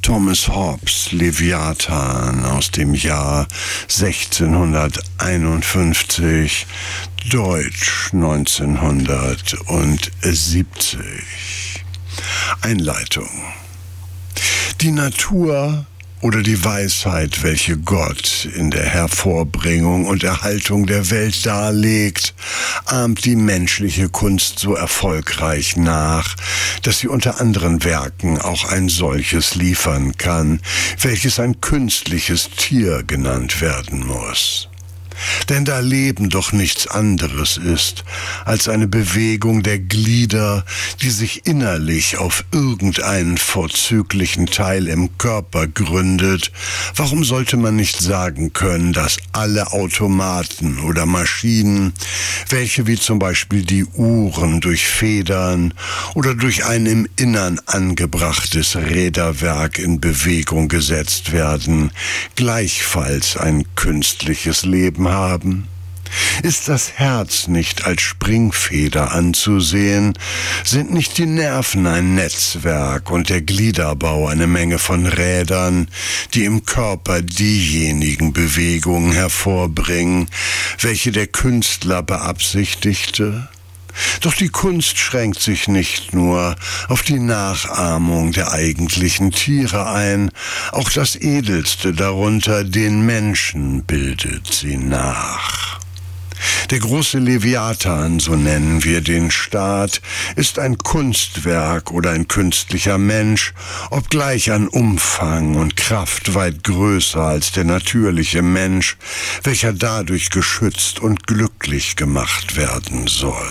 Thomas Hobbes' Leviathan aus dem Jahr 1651, Deutsch 1970. Einleitung. Die Natur oder die Weisheit, welche Gott in der Hervorbringung und Erhaltung der Welt darlegt, ahmt die menschliche Kunst so erfolgreich nach, dass sie unter anderen Werken auch ein solches liefern kann, welches ein künstliches Tier genannt werden muss. Denn da Leben doch nichts anderes ist als eine Bewegung der Glieder, die sich innerlich auf irgendeinen vorzüglichen Teil im Körper gründet, warum sollte man nicht sagen können, dass alle Automaten oder Maschinen, welche wie zum Beispiel die Uhren durch Federn oder durch ein im Innern angebrachtes Räderwerk in Bewegung gesetzt werden, gleichfalls ein künstliches Leben haben? Ist das Herz nicht als Springfeder anzusehen? Sind nicht die Nerven ein Netzwerk und der Gliederbau eine Menge von Rädern, die im Körper diejenigen Bewegungen hervorbringen, welche der Künstler beabsichtigte? Doch die Kunst schränkt sich nicht nur auf die Nachahmung der eigentlichen Tiere ein, auch das Edelste darunter, den Menschen, bildet sie nach. Der große Leviathan, so nennen wir den Staat, ist ein Kunstwerk oder ein künstlicher Mensch, obgleich an Umfang und Kraft weit größer als der natürliche Mensch, welcher dadurch geschützt und glücklich gemacht werden soll.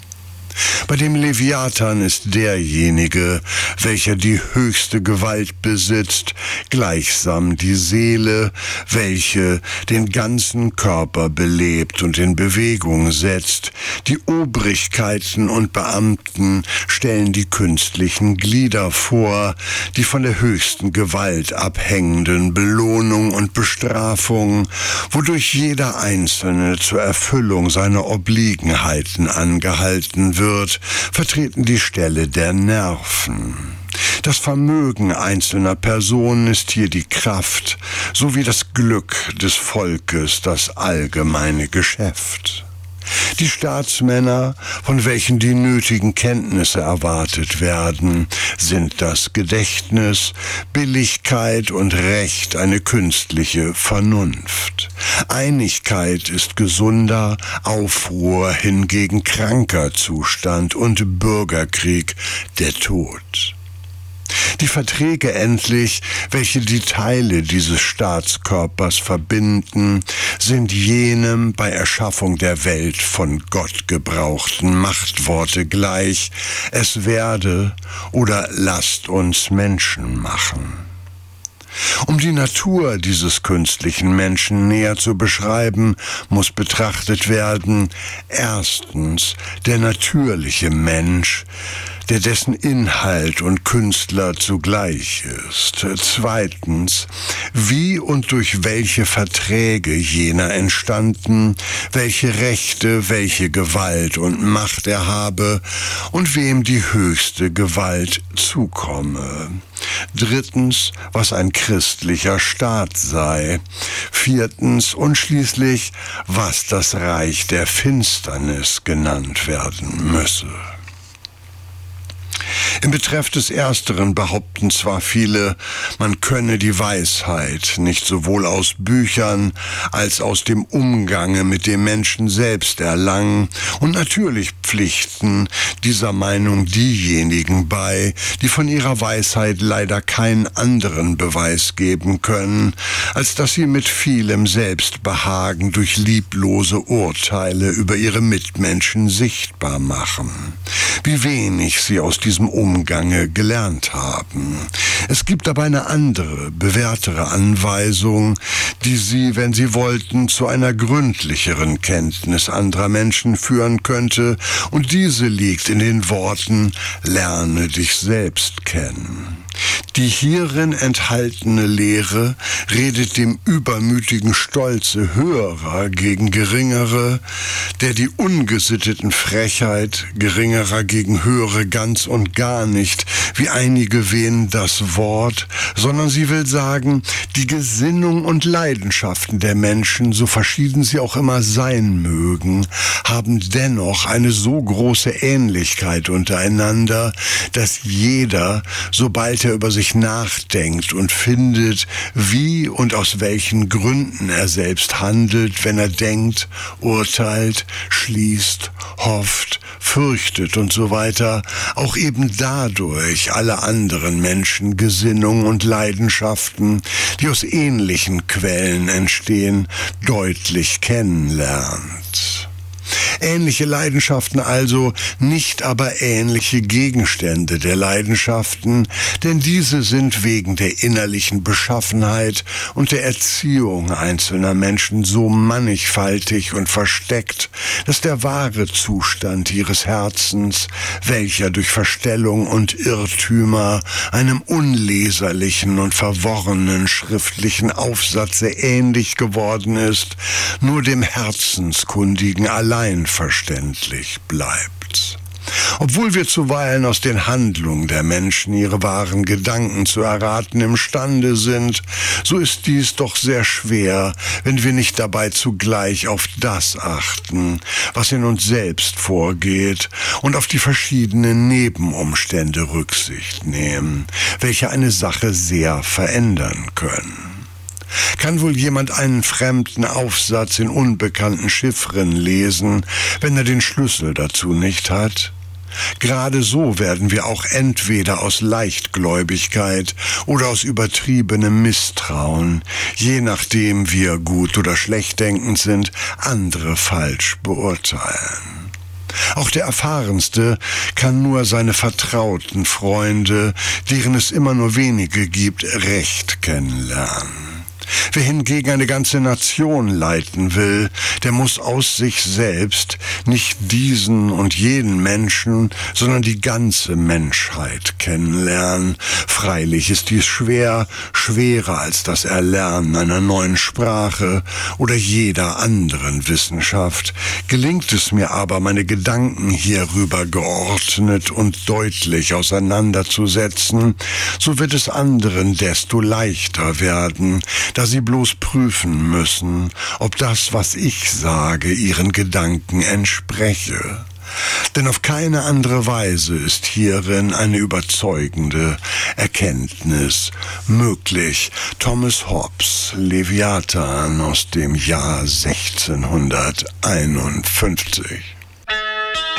Bei dem Leviathan ist derjenige, welcher die höchste Gewalt besitzt, gleichsam die Seele, welche den ganzen Körper belebt und in Bewegung setzt. Die Obrigkeiten und Beamten stellen die künstlichen Glieder vor, die von der höchsten Gewalt abhängenden Belohnung und Bestrafung, wodurch jeder Einzelne zur Erfüllung seiner Obliegenheiten angehalten wird, vertreten die Stelle der Nerven. Das Vermögen einzelner Personen ist hier die Kraft, sowie das Glück des Volkes das allgemeine Geschäft. Die Staatsmänner, von welchen die nötigen Kenntnisse erwartet werden, sind das Gedächtnis, Billigkeit und Recht eine künstliche Vernunft. Einigkeit ist gesunder, Aufruhr hingegen kranker Zustand und Bürgerkrieg der Tod. Die Verträge endlich, welche die Teile dieses Staatskörpers verbinden, sind jenem bei Erschaffung der Welt von Gott gebrauchten Machtworte gleich: Es werde oder lasst uns Menschen machen. Um die Natur dieses künstlichen Menschen näher zu beschreiben, muss betrachtet werden: Erstens der natürliche Mensch, der dessen Inhalt und Künstler zugleich ist. Zweitens, wie und durch welche Verträge jener entstanden, welche Rechte, welche Gewalt und Macht er habe und wem die höchste Gewalt zukomme. Drittens, was ein christlicher Staat sei. Viertens und schließlich, was das Reich der Finsternis genannt werden müsse. Im Betreff des Ersteren behaupten zwar viele, man könne die Weisheit nicht sowohl aus Büchern als aus dem Umgange mit dem Menschen selbst erlangen, und natürlich pflichten dieser Meinung diejenigen bei, die von ihrer Weisheit leider keinen anderen Beweis geben können, als dass sie mit vielem Selbstbehagen durch lieblose Urteile über ihre Mitmenschen sichtbar machen. Wie wenig sie aus diesem Umgange gelernt haben. Es gibt aber eine andere, bewährtere Anweisung, die sie, wenn sie wollten, zu einer gründlicheren Kenntnis anderer Menschen führen könnte, und diese liegt in den Worten: Lerne dich selbst kennen. Die hierin enthaltene Lehre redet dem übermütigen Stolze Höherer gegen Geringere, der die ungesitteten Frechheit Geringerer gegen Höhere ganz und gar nicht, wie einige wähnen, das Wort, sondern sie will sagen, die Gesinnung und Leidenschaften der Menschen, so verschieden sie auch immer sein mögen, haben dennoch eine so große Ähnlichkeit untereinander, dass jeder, sobald er über sich nachdenkt und findet, wie und aus welchen Gründen er selbst handelt, wenn er denkt, urteilt, schließt, hofft, fürchtet und so weiter, auch eben dadurch alle anderen Menschen, Gesinnungen und Leidenschaften, die aus ähnlichen Quellen entstehen, deutlich kennenlernt. Ähnliche Leidenschaften also, nicht aber ähnliche Gegenstände der Leidenschaften, denn diese sind wegen der innerlichen Beschaffenheit und der Erziehung einzelner Menschen so mannigfaltig und versteckt, dass der wahre Zustand ihres Herzens, welcher durch Verstellung und Irrtümer einem unleserlichen und verworrenen schriftlichen Aufsatze ähnlich geworden ist, nur dem Herzenskundigen allein verständlich bleibt. Obwohl wir zuweilen aus den Handlungen der Menschen ihre wahren Gedanken zu erraten imstande sind, so ist dies doch sehr schwer, wenn wir nicht dabei zugleich auf das achten, was in uns selbst vorgeht, und auf die verschiedenen Nebenumstände Rücksicht nehmen, welche eine Sache sehr verändern können. Kann wohl jemand einen fremden Aufsatz in unbekannten Chiffren lesen, wenn er den Schlüssel dazu nicht hat? Gerade so werden wir auch entweder aus Leichtgläubigkeit oder aus übertriebenem Misstrauen, je nachdem wir gut oder schlecht denkend sind, andere falsch beurteilen. Auch der Erfahrenste kann nur seine vertrauten Freunde, deren es immer nur wenige gibt, recht kennenlernen. Wer hingegen eine ganze Nation leiten will, der muss aus sich selbst nicht diesen und jenen Menschen, sondern die ganze Menschheit kennenlernen. Freilich ist dies schwer, schwerer als das Erlernen einer neuen Sprache oder jeder anderen Wissenschaft. Gelingt es mir aber, meine Gedanken hierüber geordnet und deutlich auseinanderzusetzen, so wird es anderen desto leichter werden, da sie bloß prüfen müssen, ob das, was ich sage, ihren Gedanken entspreche. Denn auf keine andere Weise ist hierin eine überzeugende Erkenntnis möglich. Thomas Hobbes, Leviathan aus dem Jahr 1651.